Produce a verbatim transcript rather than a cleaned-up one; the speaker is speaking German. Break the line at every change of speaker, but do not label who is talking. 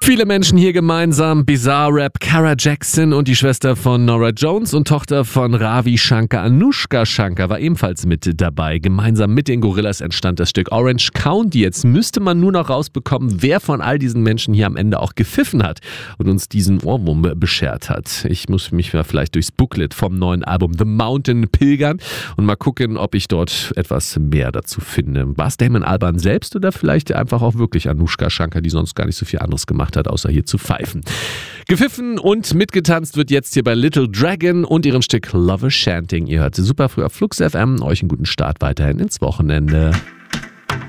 Viele Menschen hier gemeinsam. Bizarre Rap, Cara Jackson und die Schwester von Norah Jones und Tochter von Ravi Shankar, Anushka Shankar, war ebenfalls mit dabei. Gemeinsam mit den Gorillas entstand das Stück Orange County. Jetzt müsste man nur noch rausbekommen, wer von all diesen Menschen hier am Ende auch gepfiffen hat und uns diesen Ohrwurm beschert hat. Ich muss mich mal vielleicht durchs Booklet vom neuen Album The Mountain pilgern und mal gucken, ob ich dort etwas mehr dazu finde. War es Damon Albarn selbst oder vielleicht einfach auch wirklich Anushka Shankar, die sonst gar nicht so viel anderes gemacht hat, außer hier zu pfeifen. Gepfiffen und mitgetanzt wird jetzt hier bei Little Dragon und ihrem Stück Love is Chanting. Ihr hört super früh auf Flux F M. Euch einen guten Start weiterhin ins Wochenende.